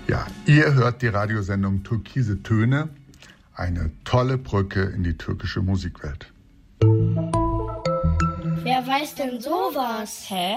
Ja, ihr hört die Radiosendung Türkise Töne, eine tolle Brücke in die türkische Musikwelt. Wer weiß denn sowas? Hä?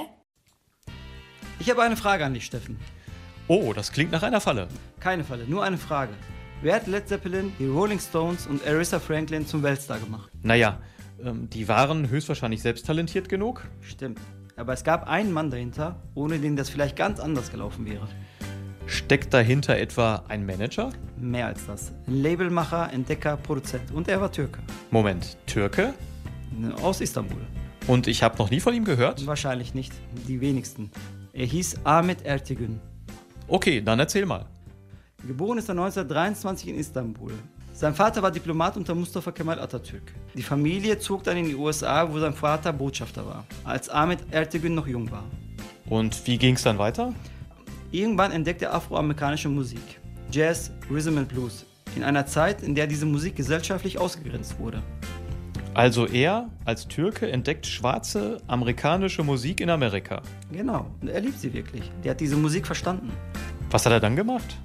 Ich habe eine Frage an dich, Steffen. Oh, das klingt nach einer Falle. Keine Falle, nur eine Frage. Wer hat Led Zeppelin, die Rolling Stones und Aretha Franklin zum Weltstar gemacht? Naja, die waren höchstwahrscheinlich selbst talentiert genug. Stimmt. Aber es gab einen Mann dahinter, ohne den das vielleicht ganz anders gelaufen wäre. Steckt dahinter etwa ein Manager? Mehr als das. Ein Labelmacher, Entdecker, Produzent. Und er war Türke. Moment, Türke? Aus Istanbul. Und ich habe noch nie von ihm gehört? Wahrscheinlich nicht. Die wenigsten. Er hieß Ahmet Ertegün. Okay, dann erzähl mal. Geboren ist er 1923 in Istanbul. Sein Vater war Diplomat unter Mustafa Kemal Atatürk. Die Familie zog dann in die USA, wo sein Vater Botschafter war, als Ahmet Ertegün noch jung war. Und wie ging es dann weiter? Irgendwann entdeckte er afroamerikanische Musik, Jazz, Rhythm and Blues, in einer Zeit, in der diese Musik gesellschaftlich ausgegrenzt wurde. Also er als Türke entdeckt schwarze amerikanische Musik in Amerika. Genau, und er liebt sie wirklich. Der hat diese Musik verstanden. Was hat er dann gemacht?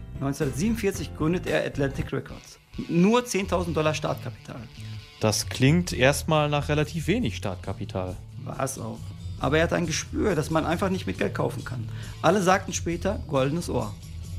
1947 gründet er Atlantic Records. Nur $10.000 Startkapital. Das klingt erstmal nach relativ wenig Startkapital. War es auch. Aber er hat ein Gespür, das man einfach nicht mit Geld kaufen kann. Alle sagten später, goldenes Ohr.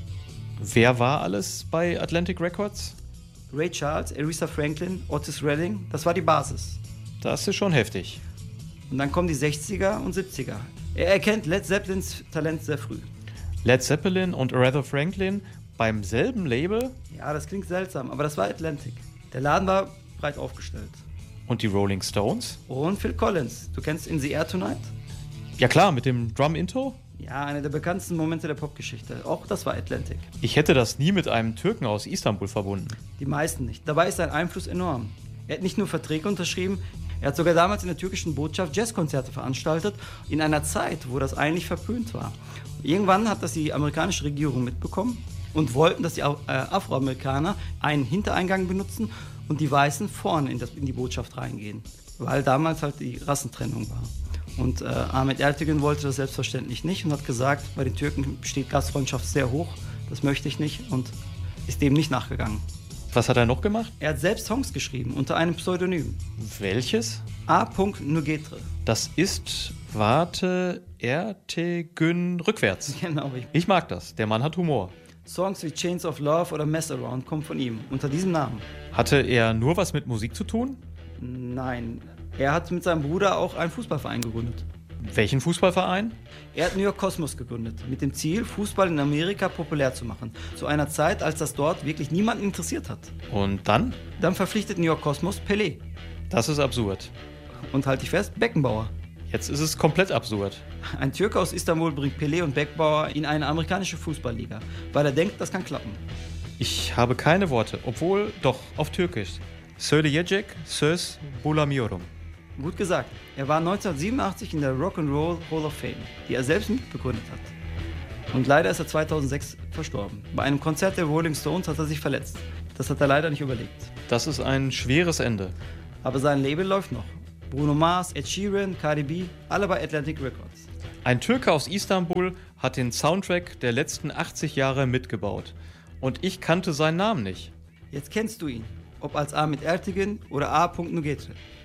Wer war alles bei Atlantic Records? Ray Charles, Aretha Franklin, Otis Redding, das war die Basis. Das ist schon heftig. Und dann kommen die 60er und 70er. Er erkennt Led Zeppelins Talent sehr früh. Led Zeppelin und Aretha Franklin beim selben Label? Ja, das klingt seltsam, aber das war Atlantic. Der Laden war breit aufgestellt. Und die Rolling Stones? Und Phil Collins. Du kennst In the Air Tonight? Ja klar, mit dem Drum-Intro? Ja, einer der bekanntesten Momente der Popgeschichte. Auch das war Atlantic. Ich hätte das nie mit einem Türken aus Istanbul verbunden. Die meisten nicht. Dabei ist sein Einfluss enorm. Er hat nicht nur Verträge unterschrieben, er hat sogar damals in der türkischen Botschaft Jazzkonzerte veranstaltet, in einer Zeit, wo das eigentlich verpönt war. Irgendwann hat das die amerikanische Regierung mitbekommen und wollten, dass die Afroamerikaner einen Hintereingang benutzen und die Weißen vorne in die Botschaft reingehen, weil damals halt die Rassentrennung war. Und Ahmet Ertegün wollte das selbstverständlich nicht und hat gesagt, bei den Türken steht Gastfreundschaft sehr hoch, das möchte ich nicht und ist dem nicht nachgegangen. Was hat er noch gemacht? Er hat selbst Songs geschrieben, unter einem Pseudonym. Welches? A. Nugetre. Das ist, Ertegün rückwärts. Genau. Ich mag das, der Mann hat Humor. Songs wie Chains of Love oder Mess Around kommen von ihm, unter diesem Namen. Hatte er nur was mit Musik zu tun? Nein, er hat mit seinem Bruder auch einen Fußballverein gegründet. Welchen Fußballverein? Er hat New York Cosmos gegründet, mit dem Ziel, Fußball in Amerika populär zu machen. Zu einer Zeit, als das dort wirklich niemanden interessiert hat. Und dann? Dann verpflichtet New York Cosmos Pelé. Das ist absurd. Und halt dich fest, Beckenbauer. Jetzt ist es komplett absurd. Ein Türke aus Istanbul bringt Pelé und Beckenbauer in eine amerikanische Fußballliga, weil er denkt, das kann klappen. Ich habe keine Worte, obwohl doch auf Türkisch. Söyleyecek söz bulamıyorum. Gut gesagt. Er war 1987 in der Rock'n'Roll Hall of Fame, die er selbst mitbegründet hat. Und leider ist er 2006 verstorben. Bei einem Konzert der Rolling Stones hat er sich verletzt. Das hat er leider nicht überlebt. Das ist ein schweres Ende. Aber sein Label läuft noch. Bruno Mars, Ed Sheeran, Cardi B, alle bei Atlantic Records. Ein Türke aus Istanbul hat den Soundtrack der letzten 80 Jahre mitgebaut. Und ich kannte seinen Namen nicht. Jetzt kennst du ihn. Ob als Ahmet Ertegün oder A. Nugetre.